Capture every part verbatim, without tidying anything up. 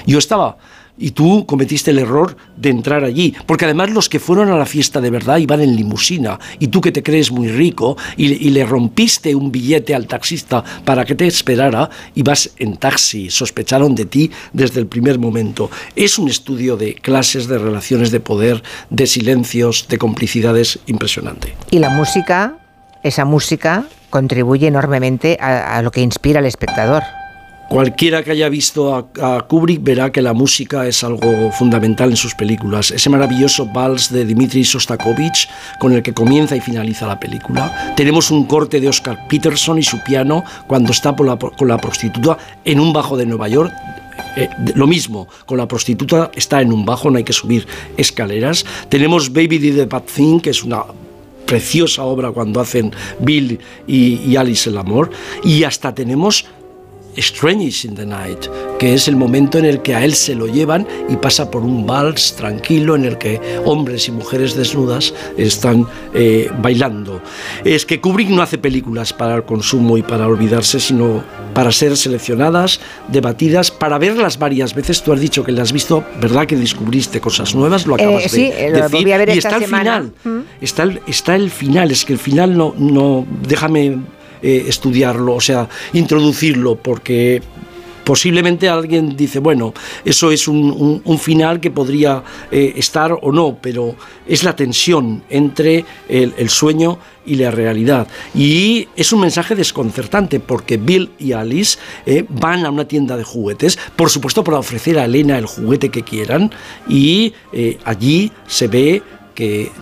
Yo estaba... Y tú cometiste el error de entrar allí, porque además los que fueron a la fiesta de verdad iban en limusina, y tú que te crees muy rico y, y le rompiste un billete al taxista para que te esperara, ibas en taxi, sospecharon de ti desde el primer momento. Es un estudio de clases, de relaciones de poder, de silencios, de complicidades impresionante. Y la música, esa música contribuye enormemente a, a lo que inspira al espectador. Cualquiera que haya visto a, a Kubrick verá que la música es algo fundamental en sus películas. Ese maravilloso vals de Dmitri Shostakovich con el que comienza y finaliza la película. Tenemos un corte de Oscar Peterson y su piano cuando está por la, con la prostituta en un bajo de Nueva York. Eh, lo mismo, con la prostituta está en un bajo, no hay que subir escaleras. Tenemos Baby Did a Bad Thing, que es una preciosa obra cuando hacen Bill y, y Alice el amor. Y hasta tenemos Strangers in the Night, que es el momento en el que a él se lo llevan y pasa por un vals tranquilo en el que hombres y mujeres desnudas están eh, bailando. Es que Kubrick no hace películas para el consumo y para olvidarse, sino para ser seleccionadas, debatidas, para verlas varias veces. Tú has dicho que las has visto, ¿verdad? Que descubriste cosas nuevas, lo acabas eh, sí, de lo decir. Voy a ver y esta está el semana. final, ¿Mm? está el, está el final, es que el final no, no déjame... Eh, estudiarlo, o sea, introducirlo, porque posiblemente alguien dice, bueno, eso es un, un, un final que podría eh, estar o no, pero es la tensión entre el, el sueño y la realidad. Y es un mensaje desconcertante, porque Bill y Alice eh, van a una tienda de juguetes, por supuesto para ofrecer a Elena el juguete que quieran, y eh, allí se ve que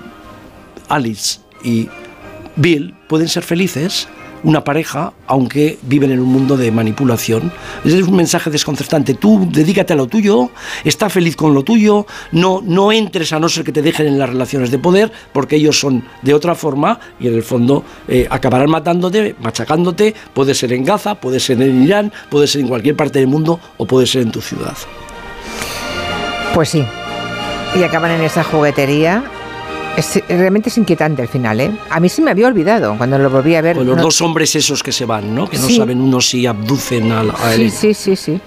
Alice y Bill pueden ser felices, una pareja, aunque viven en un mundo de manipulación. Es un mensaje desconcertante. Tú dedícate a lo tuyo, está feliz con lo tuyo, no, no entres a no ser que te dejen en las relaciones de poder, porque ellos son de otra forma y en el fondo eh, acabarán matándote, machacándote. Puede ser en Gaza, puede ser en Irán, puede ser en cualquier parte del mundo o puede ser en tu ciudad. Pues sí, y acaban en esa juguetería. Es, realmente es inquietante el final, ¿eh? A mí se me había olvidado cuando lo volví a ver. Con los no... dos hombres esos que se van, ¿no? Que no sí. saben uno si abducen a, a él. Sí, sí, sí, sí.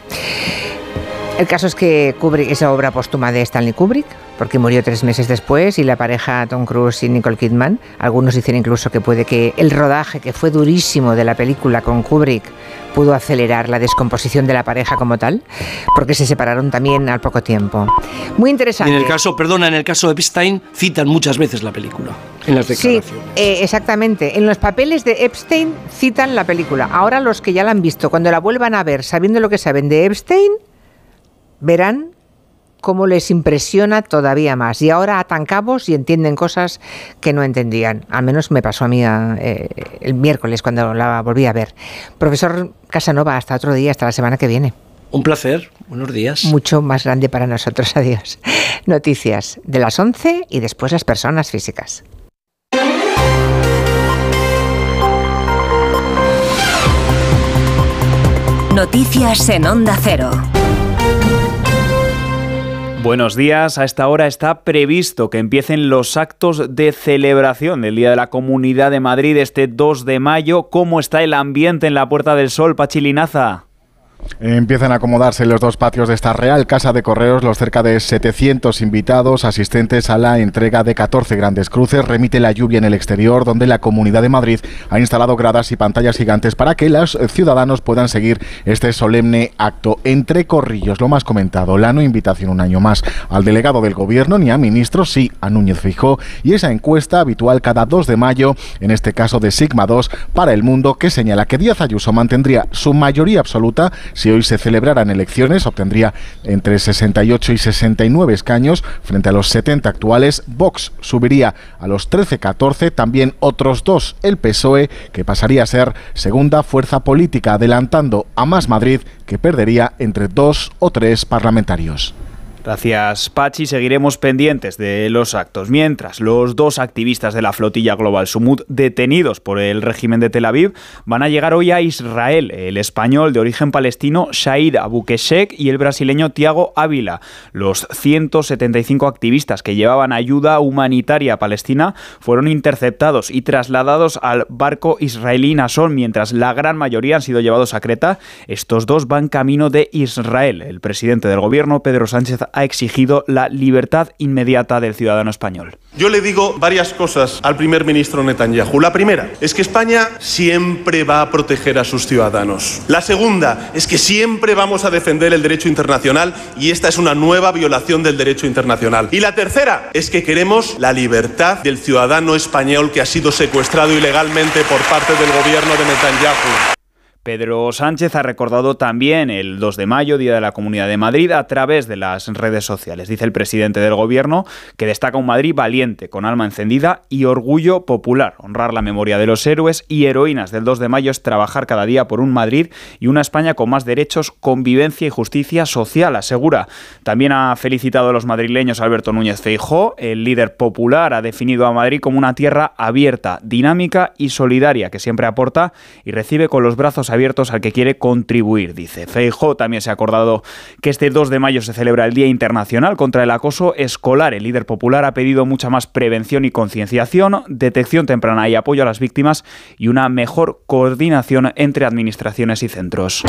El caso es que Kubrick, esa obra póstuma de Stanley Kubrick, porque murió tres meses después, y la pareja Tom Cruise y Nicole Kidman, algunos dicen incluso que puede que el rodaje, que fue durísimo, de la película con Kubrick, pudo acelerar la descomposición de la pareja como tal, porque se separaron también al poco tiempo. Muy interesante. Y en el caso, perdona, en el caso de Epstein citan muchas veces la película, en las declaraciones. Sí, eh, exactamente. En los papeles de Epstein citan la película. Ahora los que ya la han visto, cuando la vuelvan a ver, sabiendo lo que saben de Epstein, verán cómo les impresiona todavía más. Y ahora atan cabos y entienden cosas que no entendían. Al menos me pasó a mí eh, el miércoles cuando la volví a ver. Profesor Casanova, hasta otro día, hasta la semana que viene. Un placer. Buenos días. Mucho más grande para nosotros. Adiós. Noticias de las once y después las personas físicas. Noticias en Onda Cero. Buenos días. A esta hora está previsto que empiecen los actos de celebración del Día de la Comunidad de Madrid este dos de mayo. ¿Cómo está el ambiente en la Puerta del Sol, Pachi Linaza? Empiezan a acomodarse en los dos patios de esta Real Casa de Correos los cerca de setecientos invitados asistentes a la entrega de catorce grandes cruces. Remite la lluvia en el exterior, donde la Comunidad de Madrid ha instalado gradas y pantallas gigantes para que los ciudadanos puedan seguir este solemne acto. Entre corrillos, lo más comentado, la no invitación un año más al delegado del Gobierno ni a ministros, sí a Núñez Feijóo, y esa encuesta habitual cada dos de mayo, en este caso de Sigma dos para El Mundo, que señala que Díaz Ayuso mantendría su mayoría absoluta. Si hoy se celebraran elecciones, obtendría entre sesenta y ocho y sesenta y nueve escaños frente a los setenta actuales. Vox subiría a los trece catorce, también otros dos el P S O E, que pasaría a ser segunda fuerza política, adelantando a Más Madrid, que perdería entre dos o tres parlamentarios. Gracias, Pachi. Seguiremos pendientes de los actos. Mientras, los dos activistas de la flotilla Global Sumud, detenidos por el régimen de Tel Aviv, van a llegar hoy a Israel. El español de origen palestino Shahid Abukeshek y el brasileño Tiago Ávila. Los ciento setenta y cinco activistas que llevaban ayuda humanitaria a Palestina fueron interceptados y trasladados al barco israelí Nason, mientras la gran mayoría han sido llevados a Creta. Estos dos van camino de Israel. El presidente del gobierno, Pedro Sánchez, ha exigido la libertad inmediata del ciudadano español. Yo le digo varias cosas al primer ministro Netanyahu. La primera es que España siempre va a proteger a sus ciudadanos. La segunda es que siempre vamos a defender el derecho internacional y esta es una nueva violación del derecho internacional. Y la tercera es que queremos la libertad del ciudadano español que ha sido secuestrado ilegalmente por parte del gobierno de Netanyahu. Pedro Sánchez ha recordado también el dos de mayo, Día de la Comunidad de Madrid, a través de las redes sociales. Dice el presidente del gobierno que destaca un Madrid valiente, con alma encendida y orgullo popular. Honrar la memoria de los héroes y heroínas del dos de mayo es trabajar cada día por un Madrid y una España con más derechos, convivencia y justicia social, asegura. También ha felicitado a los madrileños Alberto Núñez Feijóo. El líder popular ha definido a Madrid como una tierra abierta, dinámica y solidaria, que siempre aporta y recibe con los brazos abiertos al que quiere contribuir, dice. Feijóo también se ha acordado que este dos de mayo se celebra el Día Internacional contra el Acoso Escolar. El líder popular ha pedido mucha más prevención y concienciación, detección temprana y apoyo a las víctimas y una mejor coordinación entre administraciones y centros.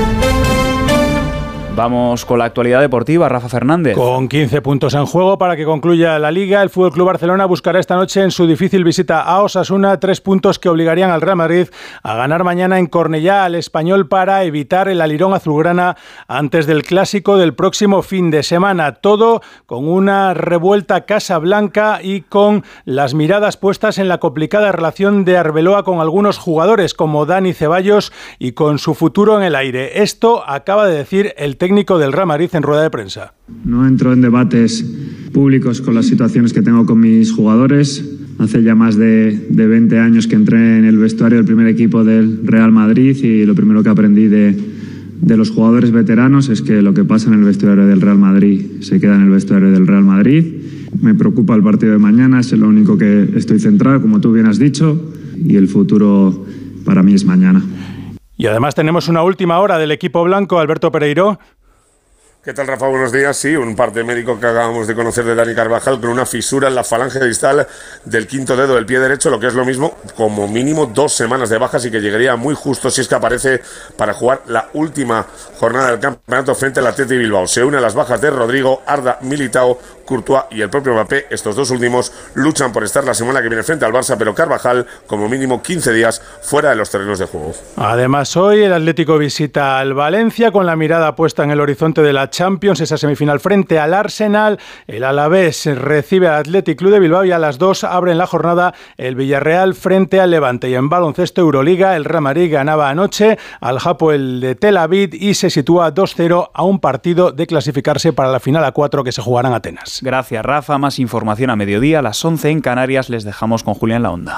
Vamos con la actualidad deportiva, Rafa Fernández. Con quince puntos en juego para que concluya la Liga, el F C Barcelona buscará esta noche en su difícil visita a Osasuna tres puntos que obligarían al Real Madrid a ganar mañana en Cornellá al Español para evitar el alirón azulgrana antes del clásico del próximo fin de semana. Todo con una revuelta Casablanca y con las miradas puestas en la complicada relación de Arbeloa con algunos jugadores como Dani Ceballos y con su futuro en el aire. Esto acaba de decir el técnico del Real Madrid en rueda de prensa. No entro en debates públicos con las situaciones que tengo con mis jugadores. Hace ya más de, de veinte años que entré en el vestuario del primer equipo del Real Madrid y lo primero que aprendí de, de los jugadores veteranos es que lo que pasa en el vestuario del Real Madrid se queda en el vestuario del Real Madrid. Me preocupa el partido de mañana, es lo único que estoy centrado, como tú bien has dicho, y el futuro para mí es mañana. Y además tenemos una última hora del equipo blanco, Alberto Pereiro. ¿Qué tal, Rafa? Buenos días. Sí, un parte médico que acabamos de conocer de Dani Carvajal con una fisura en la falange distal del quinto dedo del pie derecho, lo que es lo mismo, como mínimo dos semanas de bajas y que llegaría muy justo si es que aparece para jugar la última jornada del campeonato frente al Athletic Bilbao. Se une a las bajas de Rodrigo, Arda, Militao, Courtois y el propio Mbappé. Estos dos últimos luchan por estar la semana que viene frente al Barça, pero Carvajal, como mínimo quince días fuera de los terrenos de juego. Además, hoy el Atlético visita al Valencia con la mirada puesta en el horizonte de la Champions, esa semifinal frente al Arsenal. El Alavés recibe al Athletic Club de Bilbao y a las dos abren la jornada el Villarreal frente al Levante. Y en baloncesto Euroliga, el Real Madrid ganaba anoche al Hapoel de Tel Aviv y se sitúa dos cero a un partido de clasificarse para la final a cuatro que se jugará en Atenas. Gracias, Rafa. Más información a mediodía, a las once en Canarias. Les dejamos con Julián La Onda.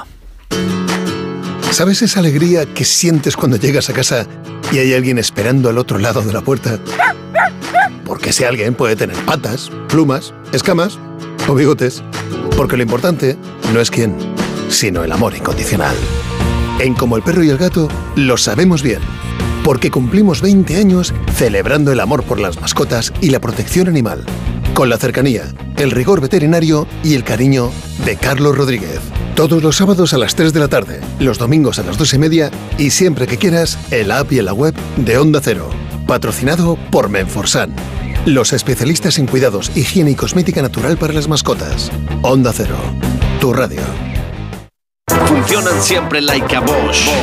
¿Sabes esa alegría que sientes cuando llegas a casa y hay alguien esperando al otro lado de la puerta? Porque ese alguien puede tener patas, plumas, escamas o bigotes. Porque lo importante no es quién, sino el amor incondicional. En Como el Perro y el Gato lo sabemos bien. Porque cumplimos veinte años celebrando el amor por las mascotas y la protección animal. Con la cercanía, el rigor veterinario y el cariño de Carlos Rodríguez. Todos los sábados a las tres de la tarde, los domingos a las dos y media y siempre que quieras en la app y en la web de Onda Cero. Patrocinado por Menforsan, los especialistas en cuidados, higiene y cosmética natural para las mascotas. Onda Cero, tu radio. Funcionan siempre like a Bosch.